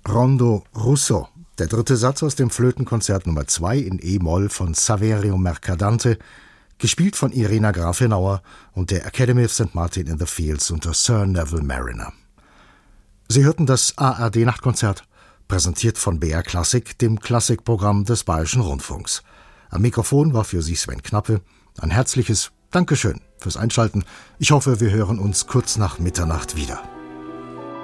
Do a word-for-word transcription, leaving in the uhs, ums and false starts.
Rondo Russo, der dritte Satz aus dem Flötenkonzert Nummer zwei in E-Moll von Saverio Mercadante, gespielt von Irena Grafenauer und der Academy of Saint Martin in the Fields unter Sir Neville Mariner. Sie hörten das A R D-Nachtkonzert, präsentiert von B R Klassik, dem Klassikprogramm des Bayerischen Rundfunks. Am Mikrofon war für Sie Sven Knappe. Ein herzliches Dankeschön fürs Einschalten. Ich hoffe, wir hören uns kurz nach Mitternacht wieder.